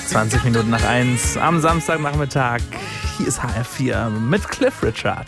20 Minuten nach 1 am Samstagnachmittag. Hier ist HR4 mit Cliff Richard.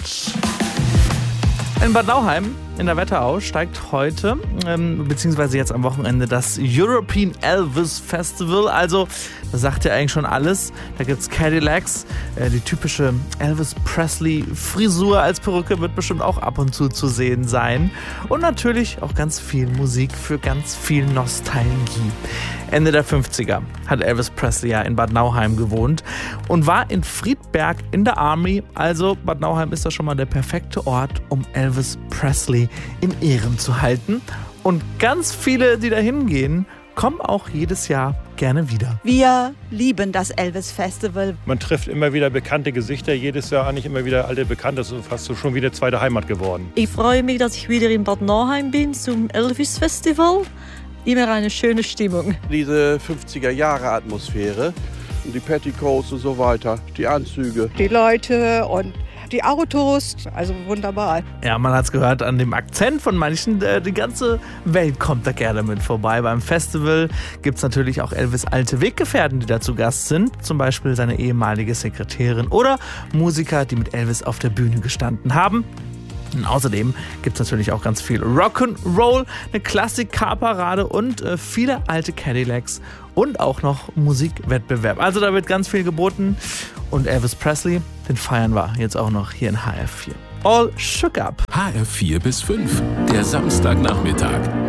In Bad Nauheim in der Wetterau steigt heute, beziehungsweise jetzt am Wochenende, das European Elvis Festival. Also, das sagt ja eigentlich schon alles. Da gibt's Cadillacs, die typische Elvis Presley Frisur als Perücke wird bestimmt auch ab und zu sehen sein. Und natürlich auch ganz viel Musik für ganz viel Nostalgie. Ende der 50er hat Elvis Presley ja in Bad Nauheim gewohnt und war in Friedberg in der Army. Also Bad Nauheim ist da schon mal der perfekte Ort, um Elvis Presley in Ehren zu halten. Und ganz viele, die da hingehen, kommen auch jedes Jahr gerne wieder. Wir lieben das Elvis Festival. Man trifft immer wieder bekannte Gesichter, jedes Jahr eigentlich immer wieder alte Bekannte. Das ist fast so schon wieder zweite Heimat geworden. Ich freue mich, dass ich wieder in Bad Nauheim bin zum Elvis Festival. Immer eine schöne Stimmung. Diese 50er-Jahre-Atmosphäre, die Petticoats und so weiter, die Anzüge. Die Leute und die Autos, also wunderbar. Ja, man hat es gehört an dem Akzent von manchen, die ganze Welt kommt da gerne mit vorbei. Beim Festival gibt es natürlich auch Elvis' alte Weggefährten, die da zu Gast sind. Zum Beispiel seine ehemalige Sekretärin oder Musiker, die mit Elvis auf der Bühne gestanden haben. Und außerdem gibt es natürlich auch ganz viel Rock'n'Roll, eine Klassik-Parade und viele alte Cadillacs und auch noch Musikwettbewerb. Also da wird ganz viel geboten und Elvis Presley, den feiern wir jetzt auch noch hier in HR4. All Shook Up. HR4 bis 5, der Samstagnachmittag.